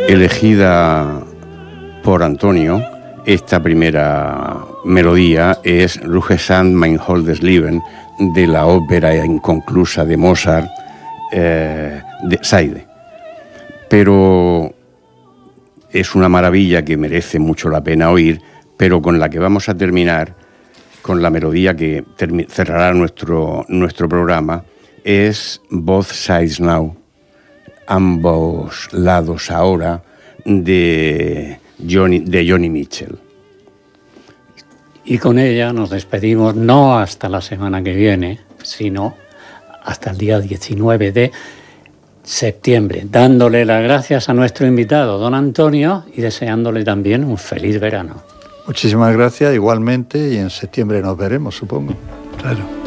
elegida por Antonio. Esta primera melodía es Ruhesand mein holdes Leben, de la ópera inconclusa de Mozart, de Saide. Pero es una maravilla que merece mucho la pena oír, pero con la que vamos a terminar, con la melodía que cerrará nuestro programa, es Both Sides Now, ambos lados ahora, de Joni Mitchell. Y con ella nos despedimos no hasta la semana que viene, sino hasta el día 19 de septiembre, dándole las gracias a nuestro invitado, don Antonio, y deseándole también un feliz verano. Muchísimas gracias, igualmente, y en septiembre nos veremos, supongo. Claro.